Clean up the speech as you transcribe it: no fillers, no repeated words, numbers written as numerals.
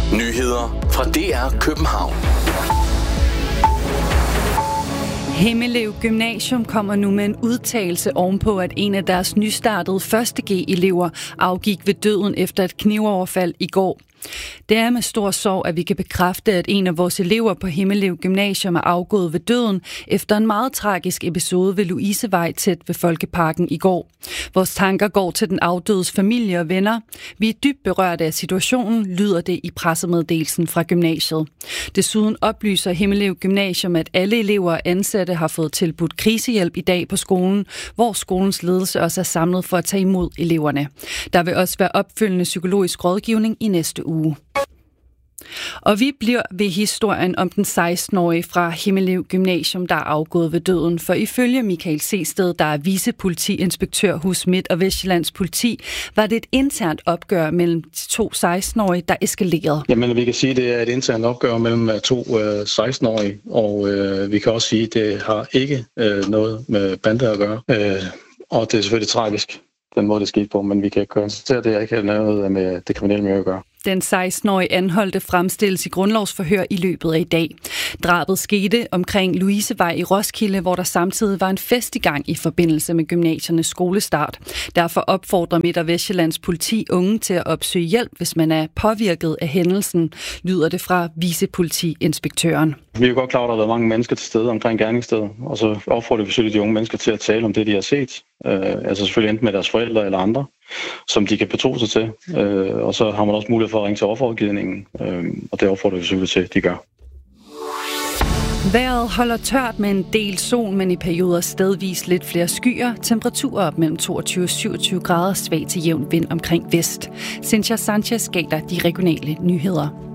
Nyheder fra DR København. Himmelev Gymnasium kommer nu med en udtalelse ovenpå, at en af deres nystartede 1.G-elever afgik ved døden efter et knivoverfald i går. Det er med stor sorg, at vi kan bekræfte, at en af vores elever på Himmelev Gymnasium er afgået ved døden efter en meget tragisk episode ved Louisevej tæt ved Folkeparken i går. Vores tanker går til den afdødes familie og venner. Vi er dybt berørte af situationen, lyder det i pressemeddelelsen fra gymnasiet. Desuden oplyser Himmelev Gymnasium, at alle elever og ansatte har fået tilbudt krisehjælp i dag på skolen, hvor skolens ledelse også er samlet for at tage imod eleverne. Der vil også være opfølgende psykologisk rådgivning i næste uge. Og vi bliver ved historien om den 16-årige fra Himmelev Gymnasium, der er afgået ved døden. For ifølge Michael Sested, der er vicepolitiinspektør hos Midt- og Vestjyllands politi, var det et internt opgør mellem de to 16-årige, der eskalerede. Jamen, vi kan sige, at det er et internt opgør mellem to 16-årige, og vi kan også sige, at det har ikke noget med bande at gøre. Og det er selvfølgelig tragisk, den måde det skete på, men vi kan konstatere, at det ikke har noget med det kriminelle miljø at gøre. Den 16-årige anholdte fremstilles i grundlovsforhør i løbet af i dag. Drabet skete omkring Louisevej i Roskilde, hvor der samtidig var en fest i gang i forbindelse med gymnasiernes skolestart. Derfor opfordrer Midt- og Vestjyllands politi unge til at opsøge hjælp, hvis man er påvirket af hændelsen, lyder det fra vicepolitiinspektøren. Vi er jo godt klar, at der har været mange mennesker til stede omkring gerningsstedet, og så opfordrer vi selvfølgelig de unge mennesker til at tale om det, de har set. Altså selvfølgelig enten med deres forældre eller andre, som de kan betro sig til. Og så har man også mulighed for at ringe til offerrådgivningen, og det opfordrer vi selvfølgelig til, at de gør. Vejret holder tørt med en del sol, men i perioder stedvis lidt flere skyer. Temperaturer op mellem 22 og 27 grader, svag til jævn vind omkring vest. Cynthia Sanchez gav dig de regionale nyheder.